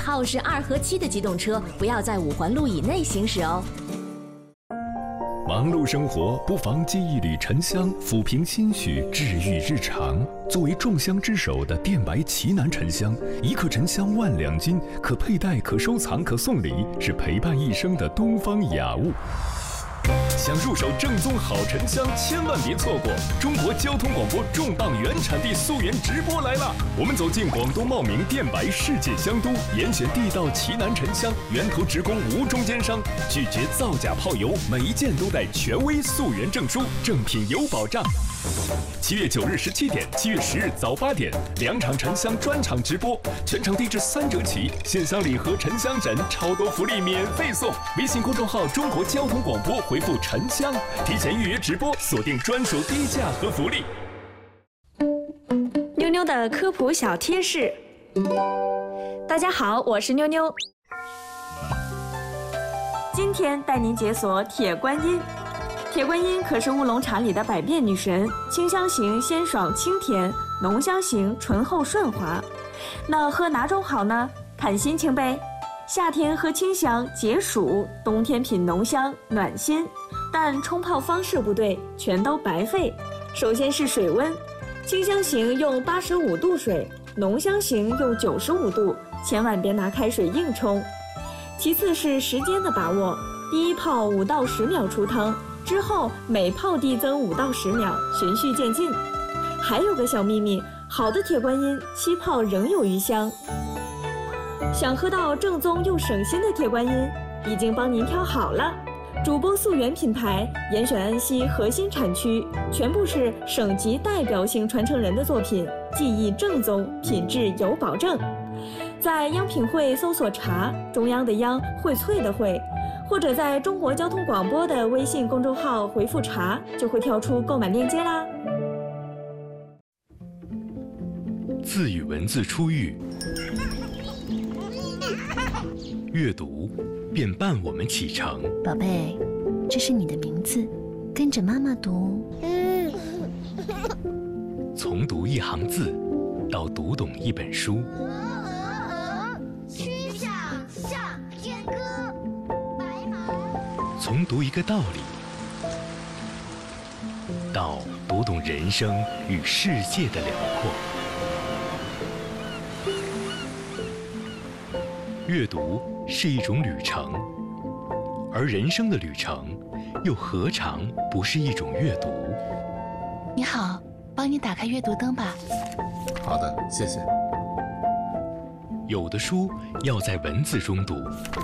号是2和7的机动车不要在5环路以内行驶哦。 忙碌生活，不妨接一缕沉香，抚平心绪，治愈日常。作为众香之首的电白奇楠沉香，1克沉香万两金，可佩戴、可收藏、可送礼，是陪伴一生的东方雅物。想入手正宗好沉香，千万别错过！中国交通广播重磅原产地溯源直播来了！我们走进广东茂名电白世界香都，严选地道奇楠沉香，源头直供无中间商，拒绝造假泡油，每一件都带权威溯源证书，正品有保障。7月9日17点，7月10日早8点，2场沉香专场直播，全场地至3折起，线香礼盒、沉香枕，超多福利免费送！微信公众号中国交通广播回复沉香，提前预约直播，锁定专属低价和福利。 妞妞的科普小贴士。大家好，我是妞妞。今天带您解锁铁观音。铁观音可是乌龙茶里的百变女神，清香型鲜爽清甜，浓香型醇厚顺滑。那喝哪种好呢？看心情呗。夏天喝清香解暑，冬天品浓香暖心。但冲泡方式不对，全都白费。首先是水温，清香型用85度水，浓香型用95度，千万别拿开水硬冲。其次是时间的把握，第一泡5到10秒出汤，之后每泡递增5到10秒，循序渐进。还有个小秘密，好的铁观音7泡仍有余香。想喝到正宗又省心的铁观音，已经帮您挑好了。主播溯源品牌，严选安溪核心产区，全部是省级代表性传承人的作品，技艺正宗，品质有保证。在央品汇搜索茶，中央的央，荟萃的荟，或者在中国交通广播的微信公众号回复茶，就会跳出购买链接啦。 字与文字初遇，阅读便伴我们启程。 宝贝，这是你的名字，跟着妈妈读。 从读一行字，到读懂一本书。 曲项向天歌，白马。 从读一个道理，到读懂人生与世界的辽阔。阅读是一种旅程，而人生的旅程又何尝不是一种阅读？ 你好，帮你打开阅读灯吧。 好的，谢谢。 有的书要在文字中读，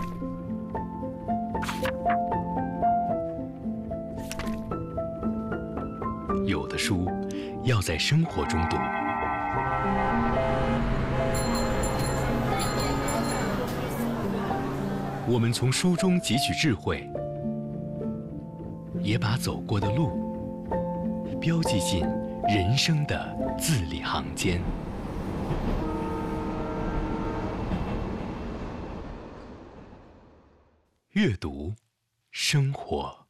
有的书要在生活中读。我们从书中汲取智慧，也把走过的路标记进人生的字里行间。阅读，生活。